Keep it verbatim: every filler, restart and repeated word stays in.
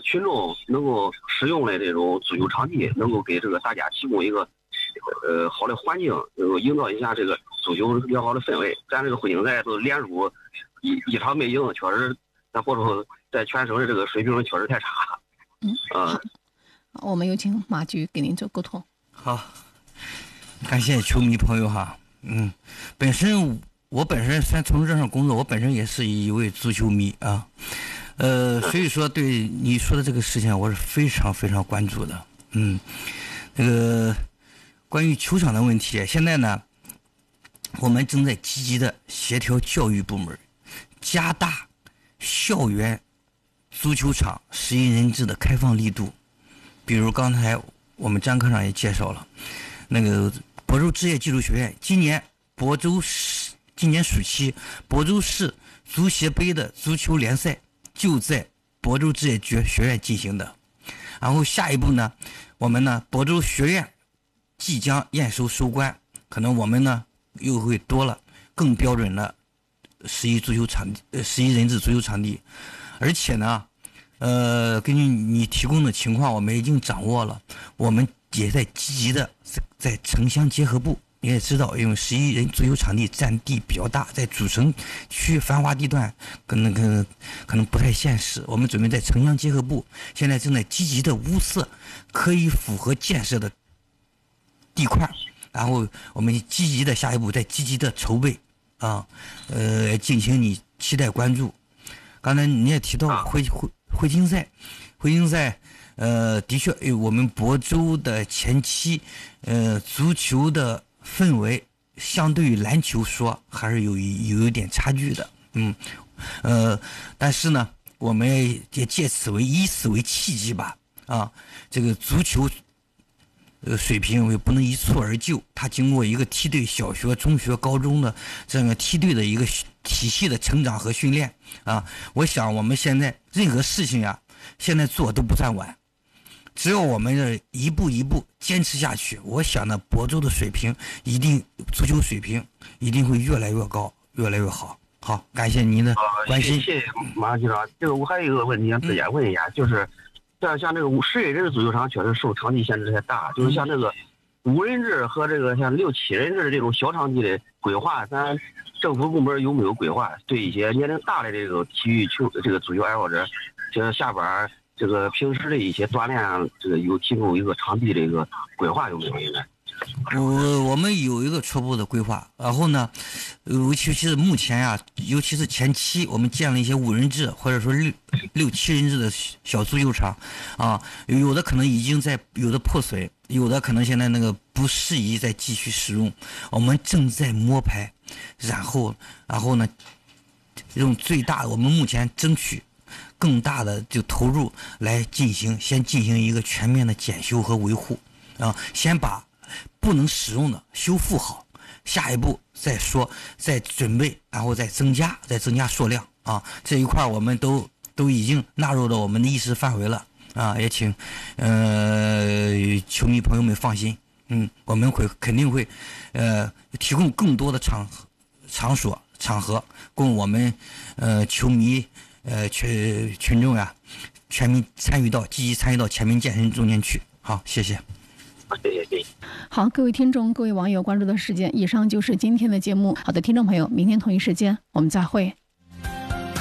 群众能够使用的这种足球场地，能够给这个大家提供一个呃好的环境，能够营造一下这个足球良好的氛围。咱这个徽锦赛都连入一一场没赢，确实咱播出在全省的这个水平确实太差。 嗯， 啊， 我们有请马局给您做沟通。 好，感谢球迷朋友哈。嗯，本身我本身虽然从事这项工作，我本身也是一位足球迷啊。呃，所以说对你说的这个事情，我是非常非常关注的。嗯，那个关于球场的问题，现在呢，我们正在积极的协调教育部门，加大校园足球场十一人制的开放力度。比如刚才我们张科长也介绍了，那个亳州职业技术学院今年亳州市今年暑期亳州市足协杯的足球联赛就在亳州职业学院进行的。然后下一步呢，我们呢亳州学院即将验收收官，可能我们呢又会多了更标准的十一足球场地，呃十一人制足球场地。而且呢，呃，根据你提供的情况，我们已经掌握了，我们也在积极的在城乡结合部。你也知道，因为十一人足球场地占地比较大，在主城区繁华地段可能可能可能不太现实。我们准备在城乡结合部，现在正在积极的物色可以符合建设的地块，然后我们积极的下一步再积极的筹备啊，呃，敬请你期待关注。刚才你也提到徽徽徽锦赛，徽锦赛。呃，的确，我们亳州的前期，呃，足球的氛围相对于篮球说还是有有一点差距的，嗯，呃，但是呢，我们也借此为以此为契机吧，啊，这个足球，呃，水平也不能一蹴而就，它经过一个梯队小学、中学、高中的这样梯队的一个体系的成长和训练啊，我想我们现在任何事情呀，现在做都不算晚。只要我们的一步一步坚持下去，我想呢，亳州的水平一定，足球水平一定会越来越高，越来越好。好，感谢您的关心。 呃、谢谢马局长。这个我还有一个问题想自己问一下，嗯、就是像像这个十一人的足球场确实受场地限制太大，就是像这个五人制和这个像六七人制的这种小场地的规划，咱政府部门有没有规划？对一些年龄大的这个体育球这个足球爱好者，就是下班。这个平时的一些锻炼啊，这个有提供一个场地的一个规划有没有？应该， 我我们有一个初步的规划，然后呢，尤其是目前呀、啊，尤其是前期，我们建了一些五人制或者说六六七人制的小足球场，啊，有的可能已经在有的破损，有的可能现在那个不适宜再继续使用，我们正在摸排，然后然后呢，用最大我们目前争取。更大的就投入来进行，先进行一个全面的检修和维护，啊，先把不能使用的修复好，下一步再说，再准备，然后再增加，再增加数量啊，这一块我们都都已经纳入到我们的意识范围了啊，也请呃球迷朋友们放心，嗯，我们会肯定会呃提供更多的场场所场合供我们呃球迷。呃，群群众呀，全民参与到积极参与到全民健身中间去。好，谢谢。 谢谢谢谢。 好，各位听众、各位网友关注的时间，以上就是今天的节目。好的，听众朋友，明天同一时间我们再会。